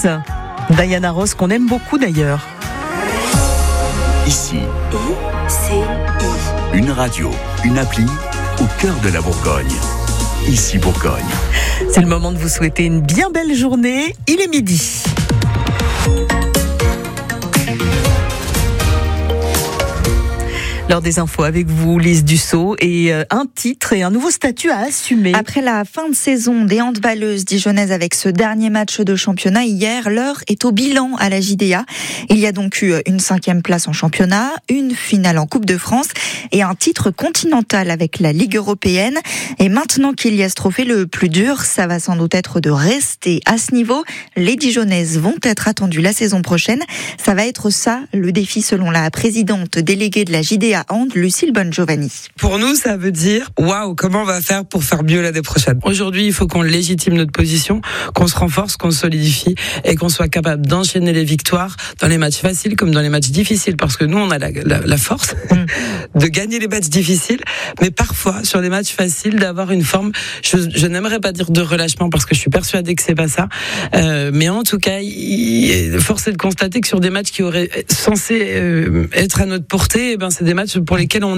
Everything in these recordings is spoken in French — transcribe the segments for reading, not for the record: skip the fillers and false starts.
Diana Ross, qu'on aime beaucoup d'ailleurs. Ici, une radio, une appli au cœur de la Bourgogne. Ici Bourgogne. C'est le moment de vous souhaiter une bien belle journée. Il est midi. L'heure des infos avec vous, Lise Dussault, et un titre et un nouveau statut à assumer. Après la fin de saison des handballeuses dijonnaises avec ce dernier match de championnat hier, l'heure est au bilan à la JDA. Il y a donc eu une 5e place en championnat, une finale en Coupe de France et un titre continental avec la Ligue européenne. Et maintenant qu'il y a ce trophée, le plus dur, ça va sans doute être de rester à ce niveau. Les dijonnaises vont être attendues la saison prochaine. Ça va être ça, le défi selon la présidente déléguée de la JDA Hand, Lucille Bongiovanni. Pour nous, ça veut dire waouh, comment on va faire pour faire mieux l'année prochaine. Aujourd'hui, il faut qu'on légitime notre position, qu'on se renforce, qu'on se solidifie et qu'on soit capable d'enchaîner les victoires dans les matchs faciles comme dans les matchs difficiles, parce que nous, on a la force de gagner les matchs difficiles, mais parfois sur les matchs faciles d'avoir une forme, je n'aimerais pas dire de relâchement parce que je suis persuadée que c'est pas ça, mais en tout cas, force est de constater que sur des matchs qui auraient censé être à notre portée, c'est des matchs pour lesquels on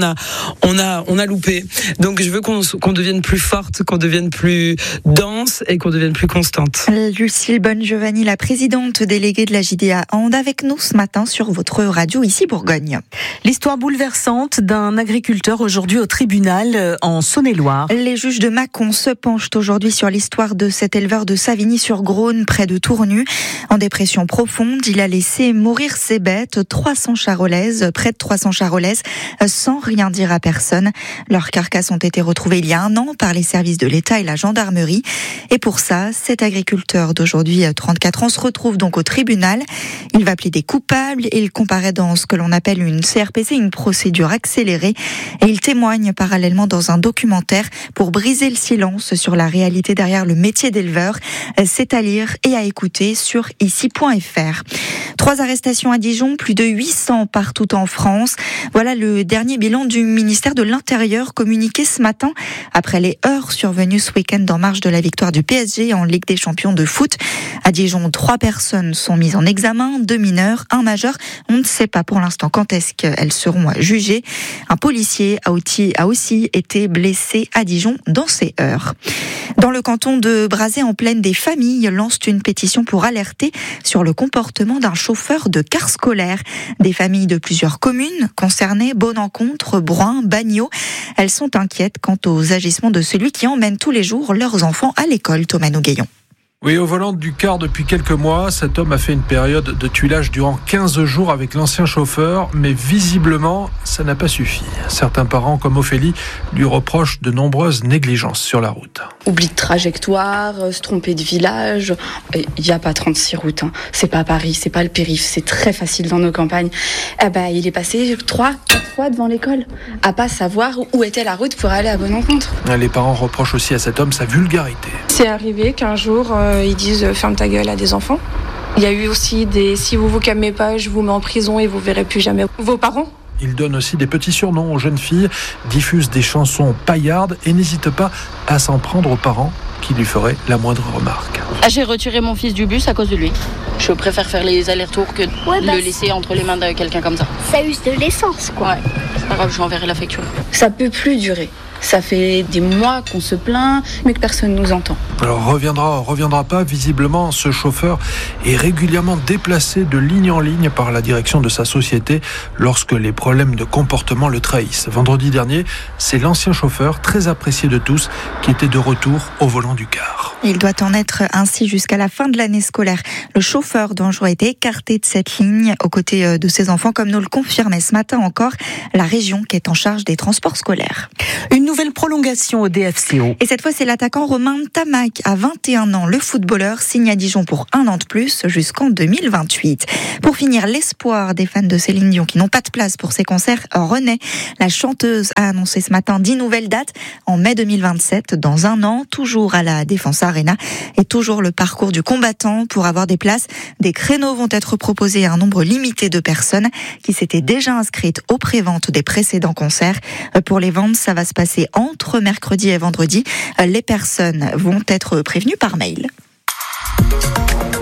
a loupé. Donc je veux qu'on devienne plus forte, qu'on devienne plus dense et qu'on devienne plus constante. Lucille Bongiovanni, la présidente déléguée de la JDA Hand, avec nous ce matin sur votre radio ici Bourgogne. L'histoire bouleversante d'un agriculteur aujourd'hui au tribunal en Saône-et-Loire. Les juges de Mâcon se penchent aujourd'hui sur l'histoire de cet éleveur de Savigny-sur-Grosne près de Tournu. En dépression profonde, il a laissé mourir ses bêtes, 300 charolaises, près de 300 charolaises, sans rien dire à personne. Leurs carcasses ont été retrouvées il y a 1 an par les services de l'État et la gendarmerie. Et pour ça, cet agriculteur d'aujourd'hui, 34 ans, se retrouve donc au tribunal. Il va plaider coupable et il comparaît dans ce que l'on appelle une CRPC, une procédure accélérée. Et il témoigne parallèlement dans un documentaire pour briser le silence sur la réalité derrière le métier d'éleveur. C'est à lire et à écouter sur ici.fr. 3 arrestations à Dijon, plus de 800 partout en France. Voilà le dernier bilan du ministère de l'Intérieur communiqué ce matin après les heurts survenus ce week-end en marge de la victoire du PSG en Ligue des Champions de foot. À Dijon, 3 personnes sont mises en examen, 2 mineurs, 1 majeur. On ne sait pas pour l'instant quand est-ce qu'elles seront jugées. Un policier a aussi été blessé à Dijon dans ces heurts. Dans le canton de Brazé-en-Plaine, des familles lancent une pétition pour alerter sur le comportement d'un chauffeur de car scolaire. Des familles de plusieurs communes concernées, Bonencontre, Bruin, Bagneau. Elles sont inquiètes quant aux agissements de celui qui emmène tous les jours leurs enfants à l'école. Thomas Nougueillon. Oui, au volant du car depuis quelques mois, cet homme a fait une période de tuilage durant 15 jours avec l'ancien chauffeur, mais visiblement, ça n'a pas suffi. Certains parents, comme Ophélie, lui reprochent de nombreuses négligences sur la route. Oubli de trajectoire, se tromper de village. Il n'y a pas 36 routes. C'est pas Paris, c'est pas le périph', c'est très facile dans nos campagnes. Il est passé 3-4 fois devant l'école, à pas savoir où était la route pour aller à Bonencontre. Les parents reprochent aussi à cet homme sa vulgarité. C'est arrivé qu'un jour, ils disent « ferme ta gueule » à des enfants. Il y a eu aussi des « si vous vous calmez pas, je vous mets en prison et vous verrez plus jamais vos parents ». Il donne aussi des petits surnoms aux jeunes filles, diffuse des chansons paillardes et n'hésite pas à s'en prendre aux parents qui lui feraient la moindre remarque. J'ai retiré mon fils du bus à cause de lui. Je préfère faire les allers-retours que le laisser entre les mains de quelqu'un comme ça. Ça use de l'essence, quoi. Ouais, c'est pas grave, je lui enverrai la facture. Ça peut plus durer. Ça fait des mois qu'on se plaint, mais que personne ne nous entend. Alors reviendra pas. Visiblement, ce chauffeur est régulièrement déplacé de ligne en ligne par la direction de sa société lorsque les problèmes de comportement le trahissent. Vendredi dernier, c'est l'ancien chauffeur, très apprécié de tous, qui était de retour au volant du car. Il doit en être ainsi jusqu'à la fin de l'année scolaire. Le chauffeur dangereux a été écarté de cette ligne aux côtés de ses enfants, comme nous le confirmait ce matin encore la région qui est en charge des transports scolaires. Une nouvelle prolongation au DFCO. Et cette fois, c'est l'attaquant Romain Tamac, à 21 ans. Le footballeur signe à Dijon pour 1 an de plus jusqu'en 2028. Pour finir, l'espoir des fans de Céline Dion qui n'ont pas de place pour ses concerts renaît. La chanteuse a annoncé ce matin 10 nouvelles dates en mai 2027, dans 1 an, toujours à la Défense Arena. Et toujours le parcours du combattant pour avoir des places. Des créneaux vont être proposés à un nombre limité de personnes qui s'étaient déjà inscrites aux préventes des précédents concerts. Pour les ventes, ça va se passer entre mercredi et vendredi. Les personnes vont être prévenues par mail. La météo.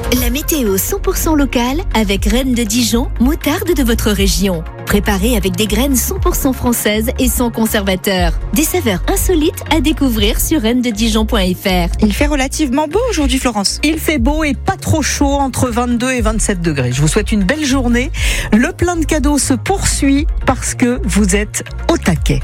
météo 100% locale avec Reine de Dijon, moutarde de votre région. Préparée avec des graines 100% françaises et sans conservateur. Des saveurs insolites à découvrir sur reinededijon.fr. Il fait relativement beau aujourd'hui, Florence. Il fait beau et pas trop chaud, entre 22 et 27 degrés. Je vous souhaite une belle journée. Le plein de cadeaux se poursuit parce que vous êtes au taquet.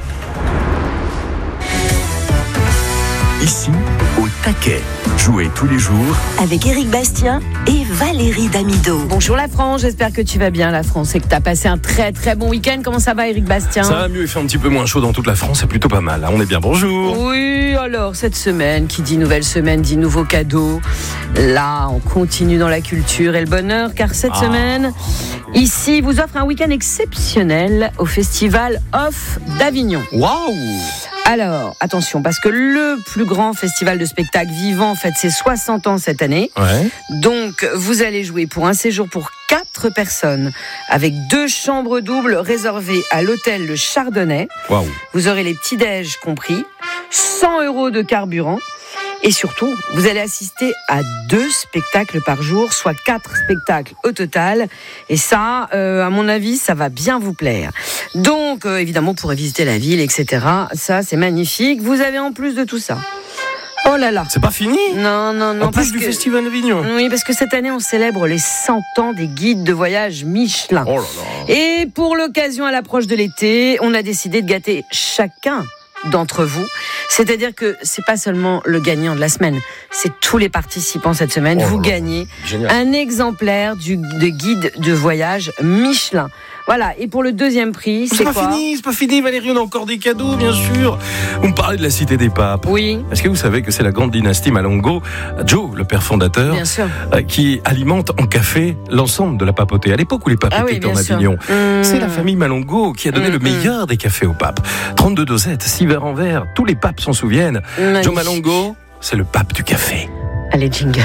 Ici, au taquet. Jouez tous les jours avec Éric Bastien et Valérie Damido. Bonjour la France, j'espère que tu vas bien la France et que tu as passé un très très bon week-end. Comment ça va Éric Bastien ? Ça va mieux, il fait un petit peu moins chaud dans toute la France, c'est plutôt pas mal. On est bien, bonjour. Oui, alors cette semaine, qui dit nouvelle semaine, dit nouveaux cadeaux. Là, on continue dans la culture et le bonheur, car cette semaine, ici, vous offre un week-end exceptionnel au Festival Off d'Avignon. Waouh ! Alors, attention, parce que le plus grand festival de spectacle vivant fête ses 60 ans cette année. Ouais. Donc, vous allez jouer pour un séjour pour 4 personnes avec 2 chambres doubles réservées à l'hôtel Le Chardonnay. Waouh. Vous aurez les petits-déj compris, 100 € de carburant. Et surtout, vous allez assister à 2 spectacles par jour, soit 4 spectacles au total. Et ça, à mon avis, ça va bien vous plaire. Donc, évidemment, vous pourrez visiter la ville, etc. Ça, c'est magnifique. Vous avez en plus de tout ça. Oh là là. C'est pas fini ? Non. En plus du Festival d'Avignon. Oui, parce que cette année, on célèbre les 100 ans des guides de voyage Michelin. Oh là là. Et pour l'occasion, à l'approche de l'été, on a décidé de gâter chacun d'entre vous. C'est-à-dire que c'est pas seulement le gagnant de la semaine, c'est tous les participants cette semaine. Vous gagnez un exemplaire de guide de voyage Michelin. Voilà, et pour le deuxième prix, c'est quoi ? C'est pas fini, Valérie, on a encore des cadeaux, bien sûr. Vous me parlez de la Cité des Papes. Oui. Est-ce que vous savez que c'est la grande dynastie Malongo, Joe, le père fondateur, bien sûr, qui alimente en café l'ensemble de la papauté. À l'époque où les papes étaient en Avignon, c'est la famille Malongo qui a donné le meilleur des cafés aux papes. 32 dosettes, 6 verres en verre, tous les papes s'en souviennent. Joe Malongo, c'est le pape du café. Allez, jingle.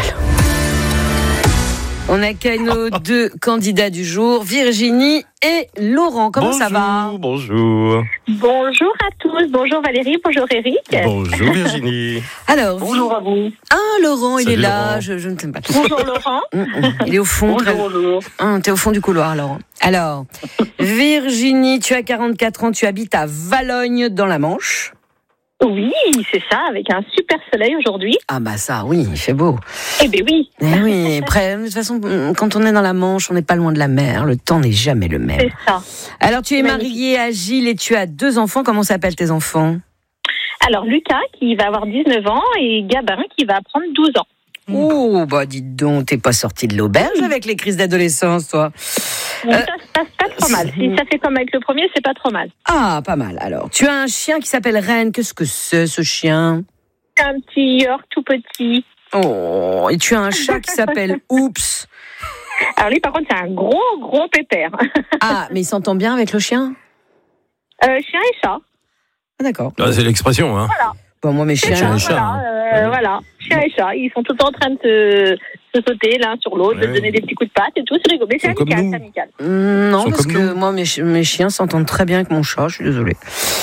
On accueille nos 2 candidats du jour, Virginie et Laurent. Comment ça va ? Bonjour. Bonjour à tous. Bonjour Valérie, bonjour Éric. Bonjour Virginie. Alors, bonjour à vous. Ah, Laurent, il est là. Laurent. Je ne t'aime pas. Bonjour Laurent. Il est au fond. Bonjour. T'es au fond du couloir, Laurent. Alors, Virginie, tu as 44 ans, tu habites à Valognes dans la Manche. Oui, c'est ça, avec un super soleil aujourd'hui. Ah bah ça, oui, il fait beau. Eh ben oui. Eh oui, après, de toute façon, quand on est dans la Manche, on n'est pas loin de la mer, le temps n'est jamais le même. C'est ça. Alors, tu es mariée à Gilles et tu as 2 enfants, comment s'appellent tes enfants ? Alors, Lucas, qui va avoir 19 ans, et Gabin, qui va prendre 12 ans. Oh, bah dites donc, t'es pas sortie de l'auberge avec les crises d'adolescence, toi. Ça se passe pas trop mal. Si ça fait comme avec le premier, c'est pas trop mal. Ah, pas mal. Alors, tu as un chien qui s'appelle Reine. Qu'est-ce que c'est, ce chien ? Un petit York tout petit. Oh, et tu as un chat qui s'appelle Oups. Alors lui, par contre, c'est un gros pépère. Ah, mais il s'entend bien avec le chien ? Chien et chat. Ah, d'accord. Ah, c'est l'expression, hein. Voilà. Bon, moi, mes chiens et chats. Voilà, chien et chat. Ils sont tout le temps en train de se sauter l'un sur l'autre, de donner des petits coups de patte et tout. C'est rigolo. Mais c'est amical. Non, parce que moi, mes chiens s'entendent très bien avec mon chat. Je suis désolée.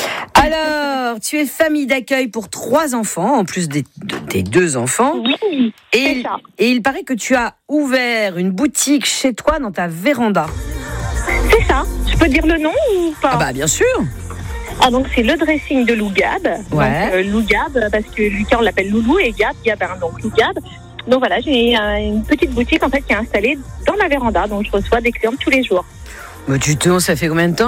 Alors, tu es famille d'accueil pour 3 enfants, en plus des 2 enfants. Oui, et il paraît que tu as ouvert une boutique chez toi dans ta véranda. C'est ça. Je peux dire le nom ou pas ? Ah bah, bien sûr. Ah, donc c'est le dressing de Lou Gab. Ouais. Donc, Lou Gab, parce que Lucas, on l'appelle Loulou, et Gabin, donc Lou Gab. Donc voilà, j'ai une petite boutique en fait qui est installée dans ma véranda, donc je reçois des clients tous les jours. Bah dis donc, ça fait combien de temps ?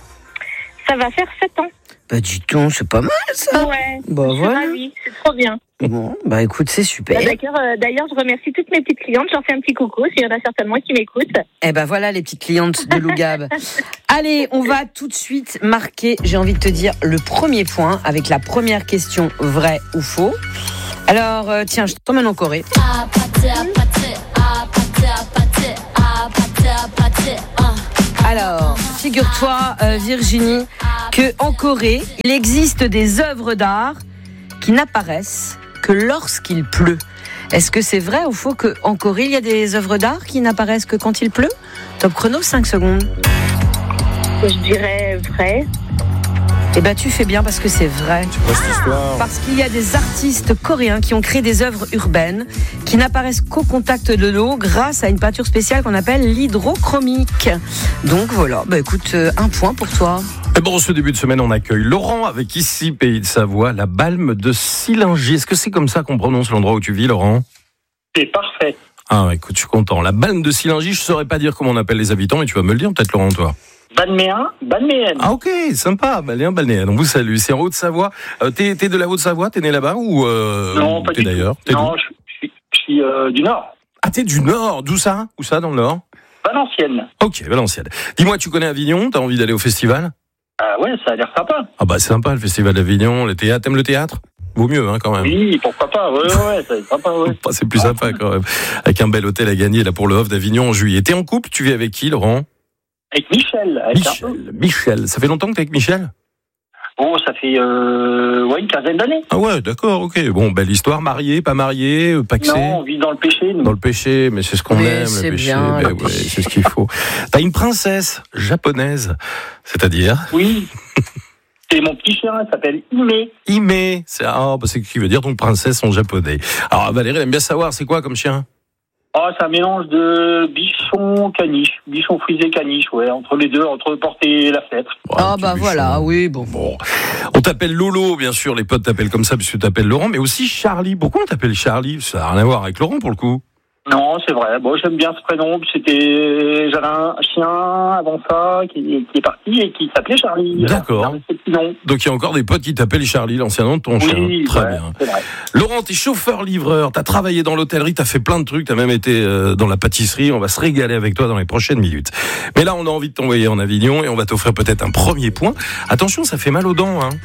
Ça va faire 7 ans. Bah dis donc, c'est pas mal ça. Ouais, bah, je suis ravie, c'est trop bien. Bon, bah écoute, c'est super. D'ailleurs, je remercie toutes mes petites clientes, j'en fais un petit coucou, s'il y en a certainement qui m'écoutent. Eh ben voilà les petites clientes de Lou Gab. Allez, on va tout de suite marquer, j'ai envie de te dire, le premier point avec la première question, vrai ou faux. Alors, tiens, je t'emmène en Corée. Alors, figure-toi, Virginie, qu'en Corée, il existe des œuvres d'art qui n'apparaissent que lorsqu'il pleut. Est-ce que c'est vrai ou faux qu'en Corée, il y a des œuvres d'art qui n'apparaissent que quand il pleut ? Top chrono, 5 secondes. Je dirais vrai. Eh ben, tu fais bien parce que c'est vrai. C'est quoi cette histoire ? Parce qu'il y a des artistes coréens qui ont créé des œuvres urbaines qui n'apparaissent qu'au contact de l'eau grâce à une peinture spéciale qu'on appelle l'hydrochromique. Donc voilà, écoute, un point pour toi. Et bon, ce début de semaine, on accueille Laurent avec ici, Pays de Savoie, la Balme de Sillingy. Est-ce que c'est comme ça qu'on prononce l'endroit où tu vis, Laurent ? C'est parfait. Ah, écoute, je suis content. La Balme de Sillingy, je saurais pas dire comment on appelle les habitants, mais tu vas me le dire peut-être, Laurent, toi. Balméen, Balméenne. Ah, ok, sympa, balnéen. On vous salue. C'est en Haute-Savoie. T'es de la Haute-Savoie, t'es né là-bas ou non, pas t'es du d'ailleurs tout. Non, je suis du Nord. Ah, t'es du Nord. D'où ça ? Où ça, dans le Nord ? Valenciennes. Ok, Valenciennes. Dis-moi, tu connais Avignon ? T'as envie d'aller au festival ? Ah ouais, ça a l'air sympa. Ah bah c'est sympa le festival d'Avignon, le théâtre. T'aimes le théâtre ? Vaut mieux quand même. Oui, pourquoi pas. Ouais, ça va être sympa. Ouais. C'est plus sympa quand même. Avec un bel hôtel à gagner là pour le Off d'Avignon en juillet. T'es en couple ? Tu vis avec qui, Laurent ? Avec Michel. Michel. Ça fait longtemps que t'es avec Michel ? Oh, ça fait une quinzaine d'années. Ah ouais, d'accord, ok. Bon, belle histoire. Marié, pas marié, paxé ? Non, on vit dans le péché. Nous. Dans le péché, mais c'est ce qu'on aime, le péché. Bien, le péché. C'est ce qu'il faut. T'as une princesse japonaise, c'est-à-dire ? Oui. C'est mon petit chien, il s'appelle Ime. Ime, c'est ce qui veut dire donc princesse en japonais. Alors Valérie elle aime bien savoir, c'est quoi comme chien ? Oh, c'est un mélange de bichon frisé caniche, ouais, entre les deux, entre le porte et la fête. Voilà, oui, bon. On t'appelle Lolo, bien sûr, les potes t'appellent comme ça puisque tu t'appelles Laurent, mais aussi Charlie. Pourquoi on t'appelle Charlie ? Ça n'a rien à voir avec Laurent pour le coup. Non, c'est vrai. Bon, j'aime bien ce prénom. J'avais un chien avant ça qui est parti et qui s'appelait Charlie. D'accord. Donc il y a encore des potes qui t'appellent Charlie, l'ancien nom de ton chien. Très bien. C'est vrai. Laurent, t'es chauffeur-livreur, t'as travaillé dans l'hôtellerie, t'as fait plein de trucs, t'as même été dans la pâtisserie. On va se régaler avec toi dans les prochaines minutes. Mais là, on a envie de t'envoyer en Avignon et on va t'offrir peut-être un premier point. Attention, ça fait mal aux dents, hein.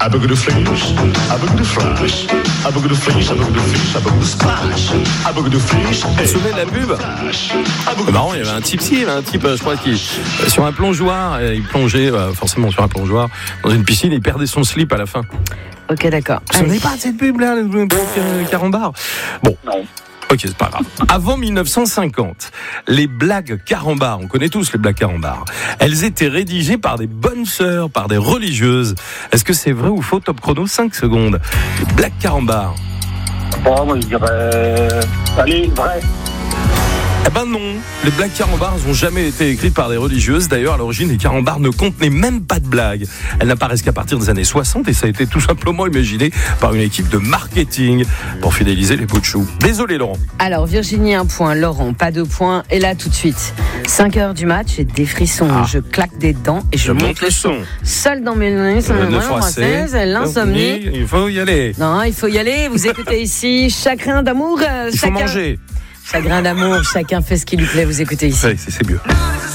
La pub. C'est marrant, il y avait un type, je crois, qui sur un plongeoir, il plongeait forcément sur un plongeoir dans une piscine, il perdait son slip à la fin. Ok, d'accord. Vous savez pas de cette pub là, le carambar. Bon. Non. Ok, c'est pas grave. Avant 1950, les blagues carambar, on connaît tous les blagues carambar, elles étaient rédigées par des bonnes sœurs, par des religieuses. Est-ce que c'est vrai ou faux ? Top chrono, 5 secondes. Les blagues carambar. Oh, moi je dirais... Allez, vrai. Eh ben non, les blagues carambars n'ont jamais été écrites par des religieuses. D'ailleurs, à l'origine, les carambars ne contenaient même pas de blagues. Elles n'apparaissent qu'à partir des années 60 et ça a été tout simplement imaginé par une équipe de marketing pour fidéliser les pots de chou. Désolé, Laurent. Alors, Virginie, 1 point. Laurent, pas 2 points. Et là, tout de suite, 5h du match, j'ai des frissons. Je claque des dents et je monte le son. Seul dans mes nuits, l'insomnie. Il faut y aller. Non, il faut y aller. Vous écoutez ici Chagrin d'amour. Il faut manger. Chagrin d'amour, chacun fait ce qui lui plaît, vous écoutez ici. Oui, c'est mieux.